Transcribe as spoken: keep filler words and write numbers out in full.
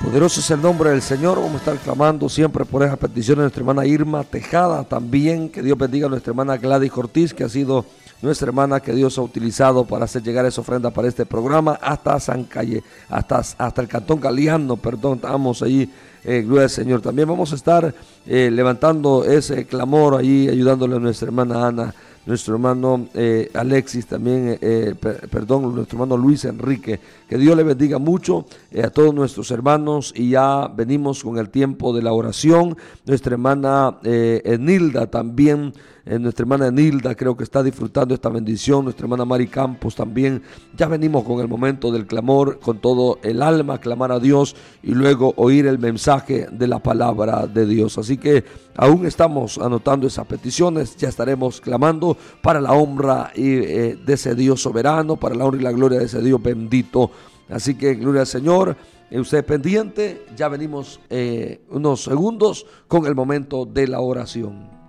Poderoso es el nombre del Señor. Vamos a estar clamando siempre por esas peticiones de nuestra hermana Irma Tejada también. Que Dios bendiga a nuestra hermana Gladys Ortiz, que ha sido nuestra hermana que Dios ha utilizado para hacer llegar esa ofrenda para este programa hasta San Calle, hasta, hasta el Cantón Galeano, perdón, estamos ahí, eh, gloria al Señor. También vamos a estar eh, levantando ese clamor ahí, ayudándole a nuestra hermana Ana, nuestro hermano eh, Alexis, también, eh, per, perdón, nuestro hermano Luis Enrique. Que Dios le bendiga mucho eh, a todos nuestros hermanos, y ya venimos con el tiempo de la oración. Nuestra hermana eh, Enilda también, eh, nuestra hermana Enilda creo que está disfrutando esta bendición. Nuestra hermana Mari Campos también. Ya venimos con el momento del clamor, con todo el alma, clamar a Dios y luego oír el mensaje de la palabra de Dios. Así que aún estamos anotando esas peticiones, ya estaremos clamando para la honra y, eh, de ese Dios soberano, para la honra y la gloria de ese Dios bendito. Así que gloria al Señor, eh, usted pendiente, ya venimos eh, unos segundos con el momento de la oración.